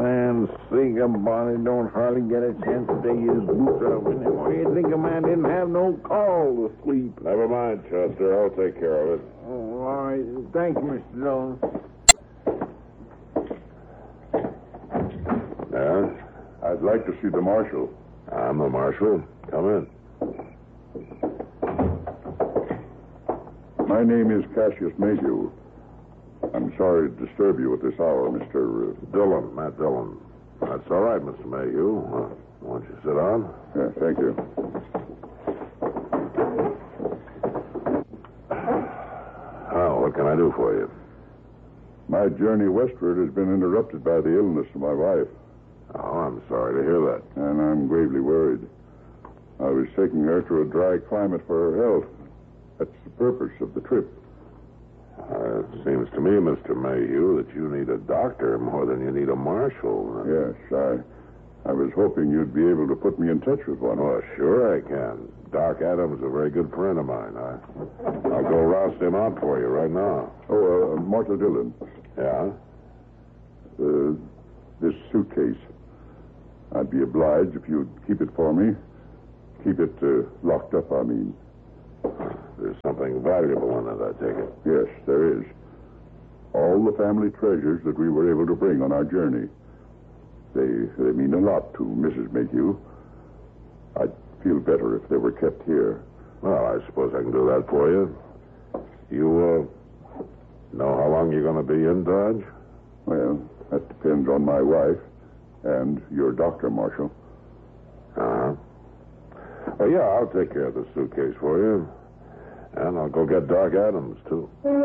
Land sake, Bonnie don't hardly get a chance to take his boots off anymore. You think a man didn't have no call to sleep? Never mind, Chester. I'll take care of it. Oh, all right. Thank you, Mr. Dillon. Yeah? I'd like to see the marshal. I'm the marshal. Come in. My name is Cassius Mayhew. I'm sorry to disturb you at this hour, Mr. Dillon, Matt Dillon. That's all right, Mr. Mayhew. Won't you sit down? Yeah, thank you. Oh, what can I do for you? My journey westward has been interrupted by the illness of my wife, Oh, I'm sorry to hear that. and I'm gravely worried. I was taking her to a dry climate for her health. That's the purpose of the trip. It seems to me, Mr. Mayhew, that you need a doctor more than you need a marshal. Yes, I was hoping you'd be able to put me in touch with one. Oh, sure I can. Doc Adams is a very good friend of mine. I'll go roust him out for you right now. Oh, Marshal Dillon. Yeah? This suitcase. I'd be obliged if you'd keep it for me. Keep it locked up, I mean. There's something valuable in it, I take it. Yes, there is. All the family treasures that we were able to bring on our journey. They mean a lot to Mrs. Mayhew. I'd feel better if they were kept here. Well, I suppose I can do that for you. You, know how long you're going to be in Dodge? Well, that depends on my wife and your doctor, Marshal. Uh-huh. Well, yeah, I'll take care of the suitcase for you. And I'll go get Doc Adams, too.